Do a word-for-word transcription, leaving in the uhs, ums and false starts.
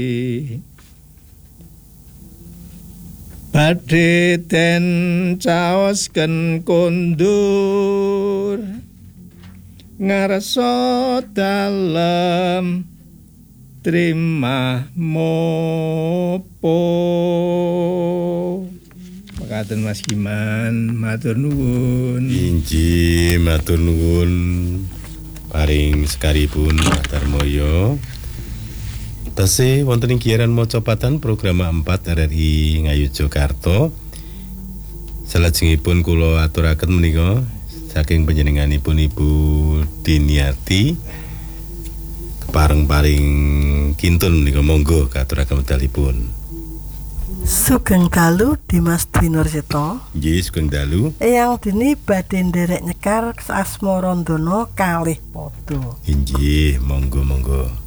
badhe den caosken kondur ngarsa dalem trimah mopo. Mekaten Mas Giman, matur nuwun. Inji matur nuwun paring sekaripun Darmoyo. Tasih wonten ing giaran mocopatan program empat R R I Ngayogyakarta. Salajengipun kula aturaken menika saking panjenenganipun Ibu Diniati kepareng-paring kintun menika monggo katuraken medalipun. Sugeng dalu Dimas Dwinarseto. Nggih, sugeng dalu. Eyang dini badhe nderek nyekar asmara ndana kalih padha. Inggih, monggo-monggo.